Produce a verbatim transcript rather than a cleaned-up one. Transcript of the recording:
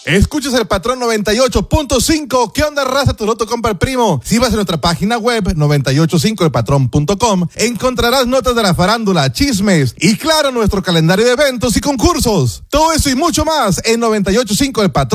Escuchas el Patrón noventa y ocho punto cinco. ¿Qué onda, raza? Tu loto compra el primo. Si vas a nuestra página web noventa y ocho cinco el patrón punto com, encontrarás notas de la farándula, chismes y, claro, nuestro calendario de eventos y concursos. Todo eso y mucho más en noventa y ocho cinco el patrón.